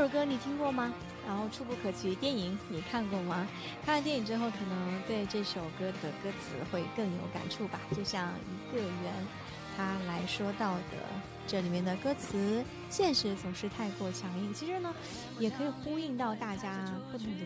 首歌你听过吗？然后《触不可及》电影你看过吗？看了电影之后，可能对这首歌的歌词会更有感触吧。就像一个人他来说到的，这里面的歌词，现实总是太过强硬。其实呢，也可以呼应到大家不同的